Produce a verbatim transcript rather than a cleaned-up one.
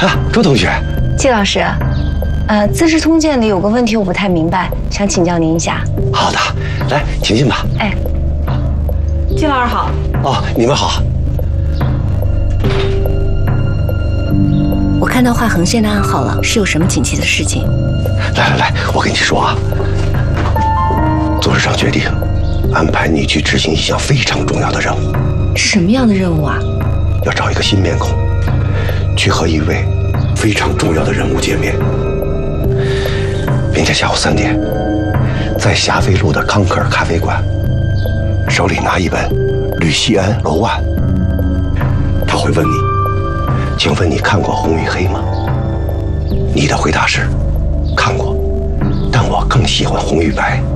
啊，周同学， 季老师，呃，《资治通鉴》里有个问题我不太明白，想请教您一下。 好的，来，请进吧。 哎， 季老师好。 哦，你们好。 我看到画横线的暗号了，是有什么紧急的事情？ 来来来，我跟你说啊，董事长决定安排你去执行一项非常重要的任务。 是什么样的任务啊？ 要找一个新面孔，去和一位非常重要的人物见面。明天下午三点，在霞飞路的康克尔咖啡馆，手里拿一本《吕西安楼案》。他会问你，请问你看过《红与黑》吗？你的回答是看过，但我更喜欢《红与白》。